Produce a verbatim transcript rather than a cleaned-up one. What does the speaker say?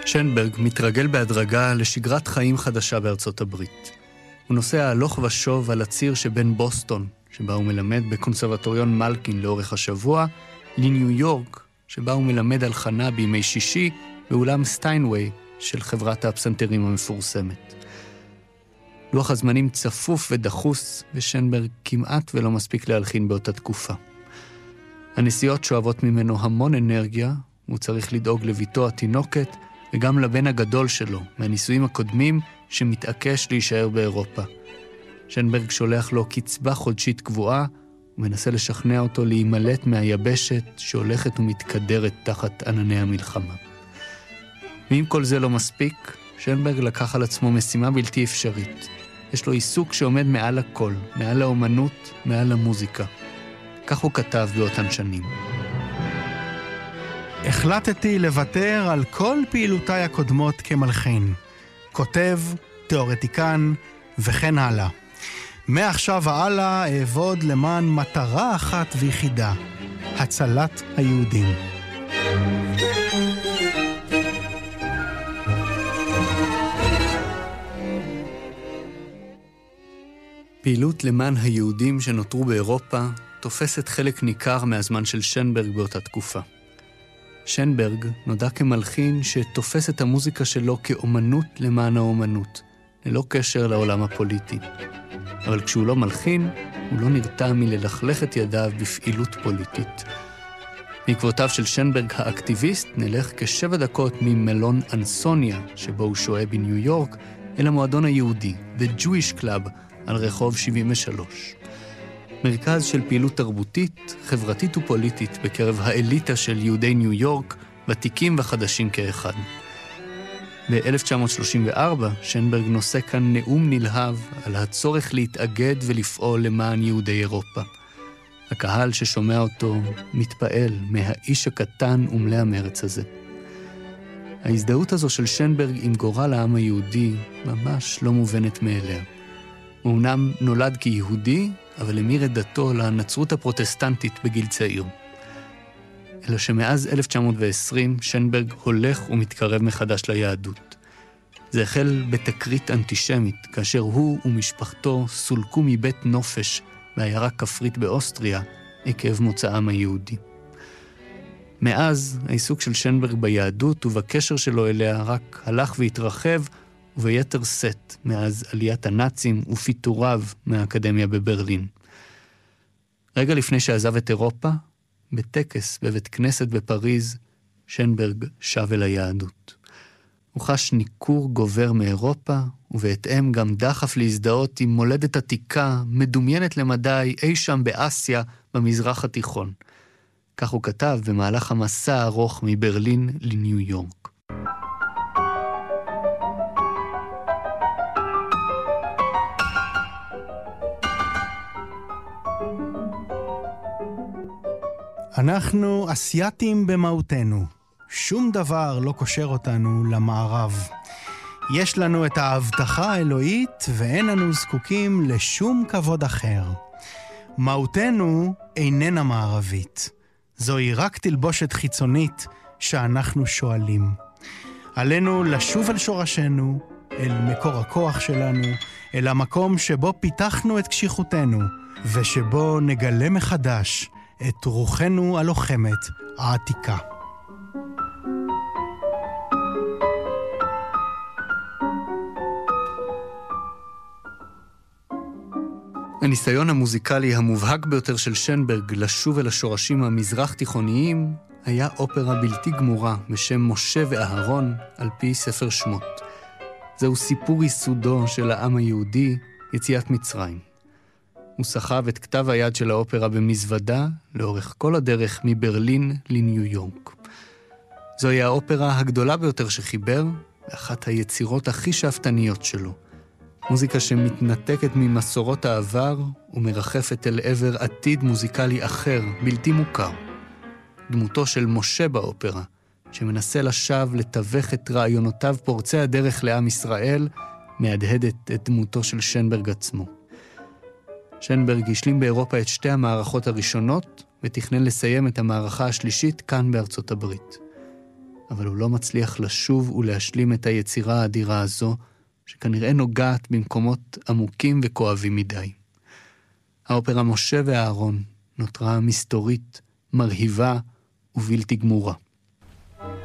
שנברג מתרגל בהדרגה לשגרת חיים חדשה בארצות הברית. הוא נוסע הלוך ושוב על הציר שבין בוסטון, שבה הוא מלמד בקונסרבטוריון מלקין לאורך השבוע, לניו יורק, שבה הוא מלמד הלחנה בימי שישי, באולם סטיינווי של חברת הפסנתרים המפורסמת. לוח הזמנים צפוף ודחוס, ושנברג כמעט ולא מספיק להלחין באותה תקופה. הנסיעות שואבות ממנו המון אנרגיה, הוא צריך לדאוג לביתו התינוקת, וגם לבן הגדול שלו, מהניסויים הקודמים, שמתעקש להישאר באירופה. שנברג שולח לו קצבה חודשית קבועה, ומנסה לשכנע אותו להימלט מהיבשת שהולכת ומתקדרת תחת ענני המלחמה. ואם כל זה לא מספיק, שנברג לקח על עצמו משימה בלתי אפשרית. יש לו עיסוק שעומד מעל הכל, מעל האומנות, מעל המוזיקה. כך הוא כתב באותן שנים. החלטתי לוותר על כל פעילותיי הקודמות כמלחין. כותב, תיאורטיקן וכן הלאה. מעכשיו והלאה אעבוד למען מטרה אחת ויחידה, הצלת היהודים. פעילות למען היהודים שנותרו באירופה תופסת חלק ניכר מהזמן של שנברג באותה תקופה. שנברג נודע כמלחין שתופס את המוזיקה שלו כאומנות למען האומנות, ללא קשר לעולם הפוליטי. אבל כשהוא לא מלחין, הוא לא נרתע מללכלך את ידיו בפעילות פוליטית. בעקבותיו של שנברג האקטיביסט נלך כשבע דקות ממלון אנסוניה, שבו הוא שוהה בניו יורק, אל המועדון היהודי, The Jewish Club, על רחוב שבעים ושלוש. מרכז של פעילות תרבותית, חברתית ופוליטית בקרב האליטה של יהודי ניו יורק, ותיקים וחדשים כאחד. ב-אלף תשע מאות שלושים וארבע, שנברג נושא כאן נאום נלהב על הצורך להתאגד ולפעול למען יהודי אירופה. הקהל ששומע אותו מתפעל מהאיש הקטן ומלא המרץ הזה. ההזדהות הזו של שנברג עם גורל העם היהודי ממש לא מובנת מאליה. הוא אמנם נולד כיהודי, אבל המיר את דתו לנצרות הפרוטסטנטית בגיל צעיר. אלא שמאז אלף תשע מאות ועשרים שנברג הולך ומתקרב מחדש ליהדות. זה החל בתקרית אנטישמית, כאשר הוא ומשפחתו סולקו מבית נופש בעיירה כפרית באוסטריה עקב מוצאם היהודי. מאז העיסוק של שנברג ביהדות ובקשר שלו אליה רק הלך והתרחב, וביתר סט מאז עליית הנאצים ופיטוריו מהאקדמיה בברלין. רגע לפני שעזב את אירופה, בטקס בבית כנסת בפריז, שנברג שב אל היהדות. הוא חש ניכור גובר מאירופה, ובהתאם גם דחף להזדהות עם מולדת עתיקה, מדומיינת למדי אי שם באסיה, במזרח התיכון. כך הוא כתב במהלך המסע הארוך מברלין לניו יורק. אנחנו אסייתים במהותנו. שום דבר לא קושר אותנו למערב. יש לנו את ההבטחה האלוהית ואין אנו זקוקים לשום כבוד אחר. מהותנו איננה מערבית. זוהי רק תלבושת חיצונית שאנחנו שואלים. עלינו לשוב אל שורשנו, אל מקור הכוח שלנו, אל המקום שבו פיתחנו את קשיחותנו, ושבו נגלה מחדש את רוחנו הלוחמת העתיקה. הניסיון המוזיקלי המובהק ביותר של שנברג לשוב אל השורשים המזרח תיכוניים היה אופרה בלתי גמורה בשם משה ואהרון על פי ספר שמות. זהו סיפור ייסודו של העם היהודי, יציאת מצרים. הוא סחב את כתב היד של האופרה במזוודה לאורך כל הדרך מברלין לניו יורק. זוהי האופרה הגדולה ביותר שחיבר, ואחת היצירות הכי שאפתניות שלו. מוזיקה שמתנתקת ממסורות העבר ומרחפת אל עבר עתיד מוזיקלי אחר, בלתי מוכר. דמותו של משה באופרה, שמנסה לשווא לתווך את רעיונותיו פורצי הדרך לעם ישראל, מהדהדת את דמותו של שנברג עצמו. שנברג השלים באירופה את שתי המערכות הראשונות, ותכנן לסיים את המערכה השלישית כאן בארצות הברית. אבל הוא לא מצליח לשוב ולהשלים את היצירה האדירה הזו, שכנראה נוגעת במקומות עמוקים וכואבים מדי. האופרה משה ואהרון נותרה מסתורית, מרהיבה ובלתי גמורה.